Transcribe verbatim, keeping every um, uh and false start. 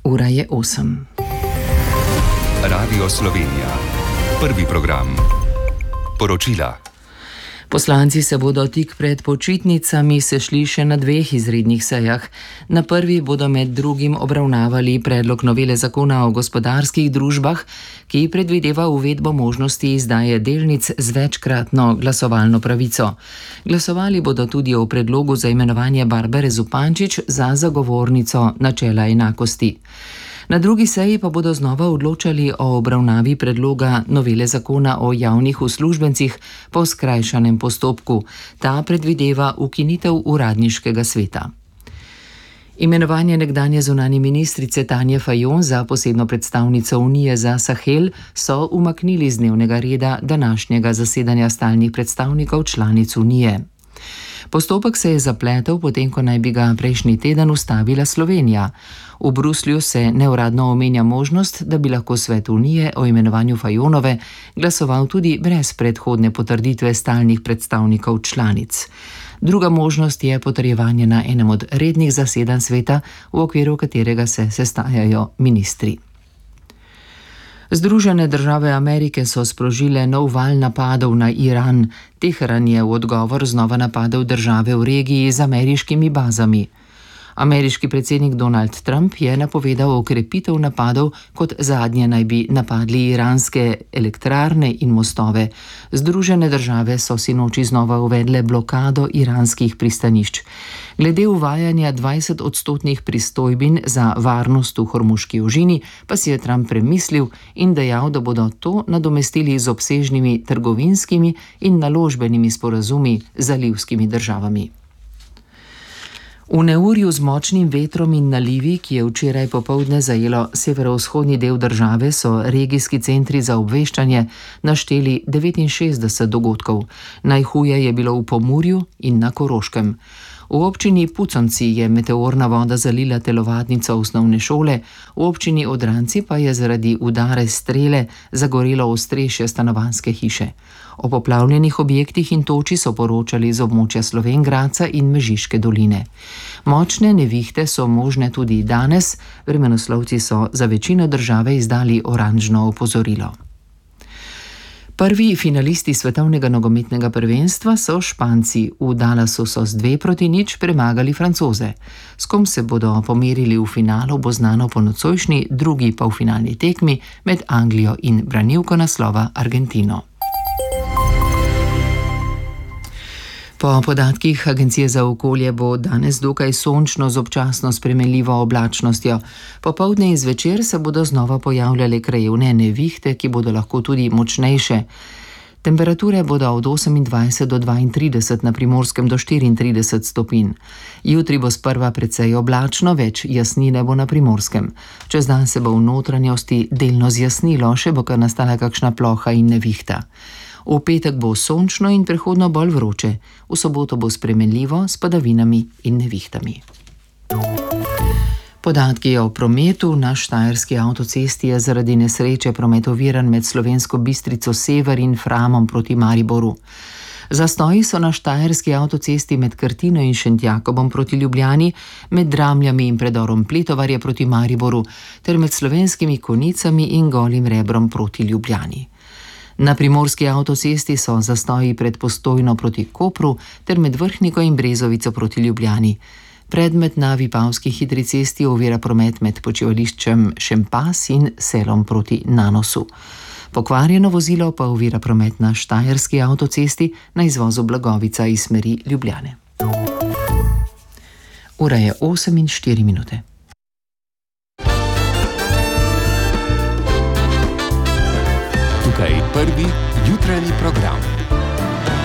Ura je osem. Radio Slovenija. Prvi program. Poročila. Poslanci se bodo tik pred počitnicami sešli še na dveh izrednih sejah. Na prvi bodo med drugim obravnavali predlog novele zakona o gospodarskih družbah, ki predvideva uvedbo možnosti izdaje delnic z večkratno glasovalno pravico. Glasovali bodo tudi o predlogu za imenovanje Barbare Zupančič za zagovornico načela enakosti. Na drugi seji pa bodo znova odločali o obravnavi predloga novele zakona o javnih uslužbencih po skrajšanem postopku. Ta predvideva ukinitev uradniškega sveta. Imenovanje nekdanje zunanje ministrice Tanje Fajon za posebno predstavnico Unije za Sahel so umaknili z dnevnega reda današnjega zasedanja stalnih predstavnikov članic Unije. Postopek se je zapletel, potem ko naj bi ga prejšnji teden ustavila Slovenija. V Bruslju se neuradno omenja možnost, da bi lahko Svet Unije o imenovanju Fajonove glasoval tudi brez predhodne potrditve stalnih predstavnikov članic. Druga možnost je potrjevanje na enem od rednih zasedanj sveta, v okviru katerega se sestajajo ministri. Združene države Amerike so sprožile nov val napadov na Iran. Teheran je v odgovor znova napadel države v regiji z ameriškimi bazami. Ameriški predsednik Donald Trump je napovedal okrepitev napadov, kot zadnje naj bi napadli iranske elektrarne in mostove. Združene države so sinoči znova uvedle blokado iranskih pristanišč. Glede uvajanja dvajset odstotnih pristojbin za varnost v Hormuški ožini pa si je Trump premislil in dejal, da bodo to nadomestili z obsežnimi trgovinskimi in naložbenimi sporazumi z zalivskimi državami. V neurju z močnim vetrom in nalivi, ki je včeraj popoldne zajelo severovzhodni del države, so regijski centri za obveščanje našteli devetinšestdeset dogodkov. Najhuje je bilo v Pomurju in na Koroškem. V občini Puconci je meteorna voda zalila telovadnico osnovne šole, v občini Odranci pa je zaradi udare strele zagorelo ostrešje stanovanjske hiše. O poplavljenih objektih in toči so poročali z območja Slovenj Gradca in Mežiške doline. Močne nevihte so možne tudi danes, vremenoslovci so za večino države izdali oranžno opozorilo. Prvi finalisti svetovnega nogometnega prvenstva so Španci. V Dallasu so z dve proti nič premagali Francoze. S kom se bodo pomerili v finalu, bo znano po nocojšnji drugi polfinalni tekmi med Anglijo in branilko naslova Argentino. Po podatkih Agencije za okolje bo danes dokaj sončno z občasno spremenljivo oblačnostjo. Popoldne in zvečer se bodo znova pojavljale krajevne nevihte, ki bodo lahko tudi močnejše. Temperature bodo od osemindvajset do dvaintrideset, na Primorskem do štiriintrideset stopinj. Jutri bo sprva precej oblačno, več jasnine bo na Primorskem. Čez dan se bo v notranjosti delno zjasnilo, še bo kar nastala kakšna ploha in nevihta. V petek bo sončno in prehodno bolj vroče, v soboto bo spremenljivo s padavinami in nevihtami. Podatki o prometu. Na štajerski avtocesti je zaradi nesreče promet oviran med Slovensko Bistrico sever in Framom proti Mariboru. Zastoji so na štajerski avtocesti med Krtino in Šentjakobom proti Ljubljani, med Dramljami in predorom Pletovarje proti Mariboru ter med Slovenskimi Konicami in Golim Rebrom proti Ljubljani. Na primorski avtocesti so zastoji pred Postojno proti Kopru ter med Vrhniko in Brezovico proti Ljubljani. Predmet na Vipavski hitri cesti ovira promet med počivališčem Šempas in Selom proti Nanosu. Pokvarjeno vozilo pa ovira promet na štajerski avtocesti na izvozu Blagovica iz smeri Ljubljane. Ura je osem in štiri minute. Tukaj prvi jutranji program.